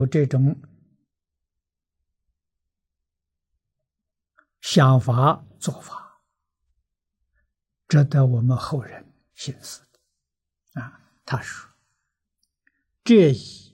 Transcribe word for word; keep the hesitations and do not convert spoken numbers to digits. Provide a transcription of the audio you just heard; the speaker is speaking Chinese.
有这种想法做法，值得我们后人深思的啊。他说：“这一